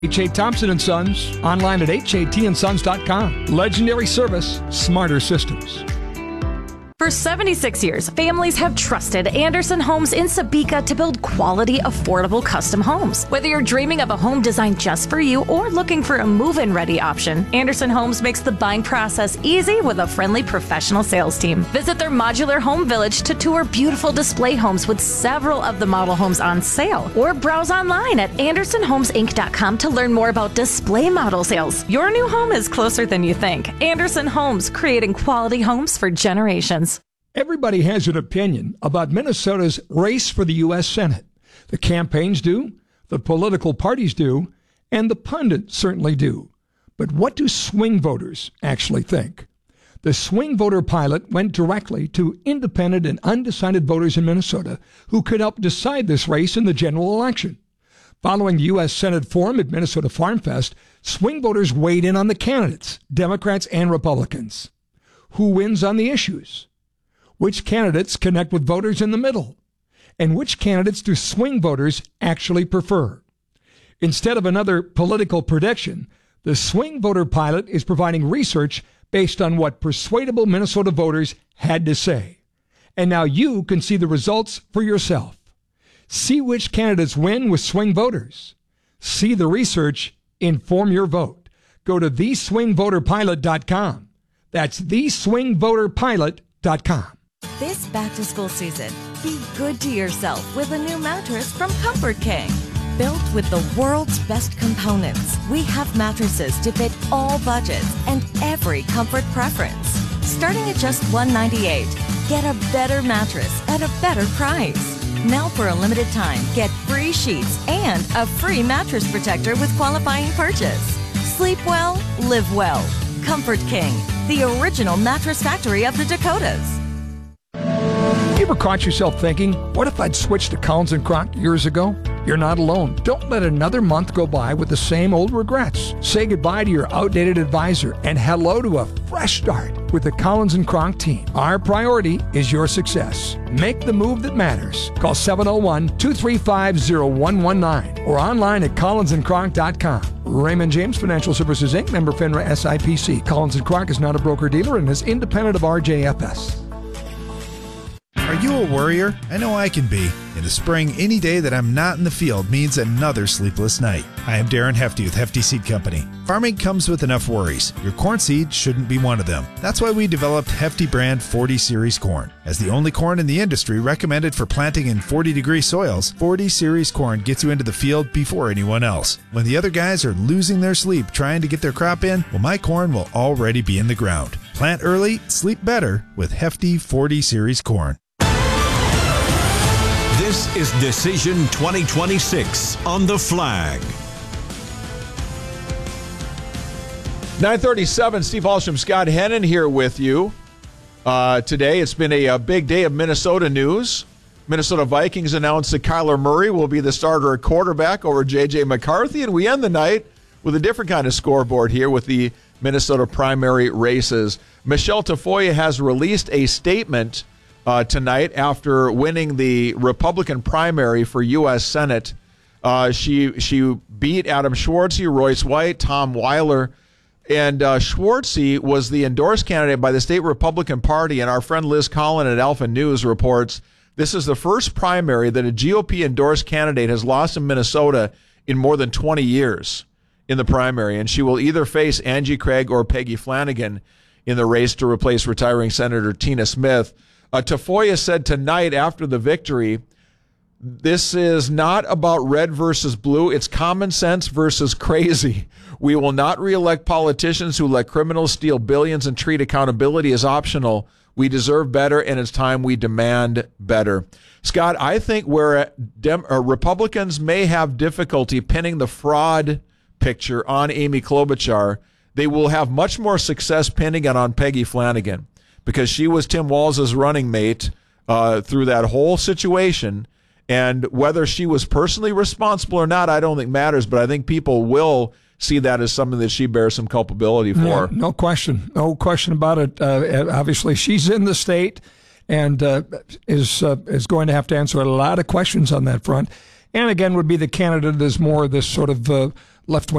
H.A. Thompson & Sons, online at hatandsons.com. Legendary service, smarter systems. For 76 years, families have trusted Anderson Homes in Sabika to build quality, affordable custom homes. Whether you're dreaming of a home designed just for you or looking for a move-in ready option, Anderson Homes makes the buying process easy with a friendly professional sales team. Visit their modular home village to tour beautiful display homes with several of the model homes on sale, or browse online at AndersonHomesInc.com to learn more about display model sales. Your new home is closer than you think. Anderson Homes, creating quality homes for generations. Everybody has an opinion about Minnesota's race for the U.S. Senate. The campaigns do, the political parties do, and the pundits certainly do. But what do swing voters actually think? The swing voter pilot went directly to independent and undecided voters in Minnesota who could help decide this race in the general election. Following the U.S. Senate Forum at Minnesota Farm Fest, swing voters weighed in on the candidates, Democrats and Republicans. Who wins on the issues? Which candidates connect with voters in the middle? And which candidates do swing voters actually prefer? Instead of another political prediction, the swing voter pilot is providing research based on what persuadable Minnesota voters had to say. And now you can see the results for yourself. See which candidates win with swing voters. See the research, inform your vote. Go to theswingvoterpilot.com. That's theswingvoterpilot.com. This back-to-school season, be good to yourself with a new mattress from Comfort King. Built with the world's best components, we have mattresses to fit all budgets and every comfort preference. Starting at just $198, get a better mattress at a better price. Now for a limited time, get free sheets and a free mattress protector with qualifying purchase. Sleep well, live well. Comfort King, the original mattress factory of the Dakotas. You ever caught yourself thinking, what if I'd switched to Collins & Kronk years ago? You're not alone. Don't let another month go by with the same old regrets. Say goodbye to your outdated advisor and hello to a fresh start with the Collins & Kronk team. Our priority is your success. Make the move that matters. Call 701-235-0119 or online at collinskronk.com. Raymond James Financial Services, Inc., member FINRA SIPC. Collins & Kronk is not a broker-dealer and is independent of RJFS. Are you a worrier? I know I can be. In the spring, any day that I'm not in the field means another sleepless night. I am Darren Hefty with Hefty Seed Company. Farming comes with enough worries. Your corn seed shouldn't be one of them. That's why we developed Hefty brand 40 Series corn. As the only corn in the industry recommended for planting in 40-degree soils, 40 Series corn gets you into the field before anyone else. When the other guys are losing their sleep trying to get their crop in, well, my corn will already be in the ground. Plant early, sleep better with Hefty 40 Series corn. This is Decision 2026 on The Flag. 9:37, Steve Hallstrom, Scott Hennon here with you. Today, it's been a big day of Minnesota news. Minnesota Vikings announced that Kyler Murray will be the starter at quarterback over J.J. McCarthy, and we end the night with a different kind of scoreboard here with the Minnesota primary races. Michelle Tafoya has released a statement tonight after winning the Republican primary for U.S. Senate. She beat Adam Schwartzy, Royce White, Tom Weiler, and Schwartzy was the endorsed candidate by the state Republican Party, and our friend Liz Collin at Alpha News reports this is the first primary that a GOP-endorsed candidate has lost in Minnesota in more than 20 years in the primary, and she will either face Angie Craig or Peggy Flanagan in the race to replace retiring Senator Tina Smith. Tafoya said tonight after the victory, this is not about red versus blue. It's common sense versus crazy. We will not reelect politicians who let criminals steal billions and treat accountability as optional. We deserve better, and it's time we demand better. Scott, I think where Republicans may have difficulty pinning the fraud picture on Amy Klobuchar, they will have much more success pinning it on Peggy Flanagan, because she was Tim Walz's running mate through that whole situation. And whether she was personally responsible or not, I don't think matters, but I think people will see that as something that she bears some culpability for. Yeah, no question. No question about it. Obviously, she's in the state and is going to have to answer a lot of questions on that front. And again, would be the candidate as more this sort of left-wing